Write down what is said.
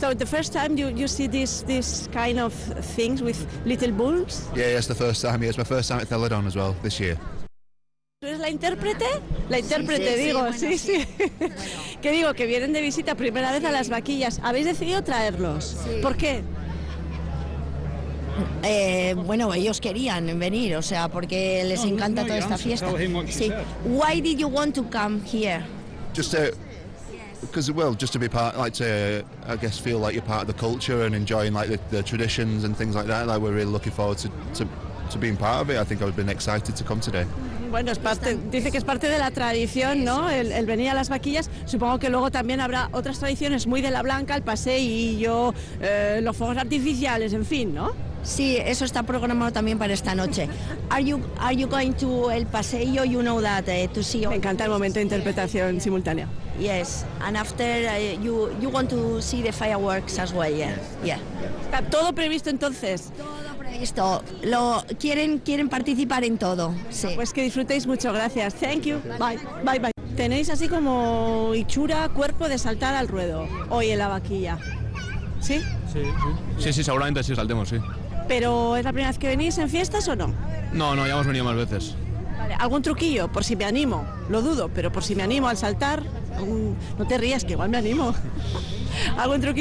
So the first time you see this kind of things with little bulls. Yeah, it's the first time. Yeah, it's my first time at Celadon as well this year. ¿Tú eres la intérprete? La intérprete, sí, digo, bueno, sí. Bueno. Que digo, que vienen de visita primera vez a las vaquillas. ¿Habéis decidido traerlos? Sí. ¿Por qué? Bueno, ellos querían venir, o sea, porque les encanta toda esta fiesta. Sí. Why did you want to come here? Just because, well, just to be part, like to, I guess, feel like you're part of the culture and enjoying like the traditions and things like that. Like we're really looking forward to being part of it. I think I've been excited to come today. Bueno, es parte, dice que es parte de la tradición, ¿no? El venir a las vaquillas. Supongo que luego también habrá otras tradiciones muy de la Blanca, el paseillo, los fuegos artificiales, en fin, ¿no? Sí, eso está programado también para esta noche. Are you going to El Paseo? You know that to see. Me encanta el momento de interpretación simultánea. Yes, and after you want to see the fireworks as well. Yeah. Está todo previsto entonces. Todo previsto. Quieren participar en todo. Sí. Pues que disfrutéis mucho, gracias. Thank you. Bye. Tenéis así como hechura, cuerpo de saltar al ruedo hoy en la vaquilla. ¿Sí? Sí, seguramente sí saltemos, sí. ¿Pero es la primera vez que venís en fiestas o no? No, ya hemos venido más veces. Vale, ¿algún truquillo? Por si me animo. Lo dudo, pero por si me animo al saltar, no te rías, que igual me animo. ¿Algún truquillo?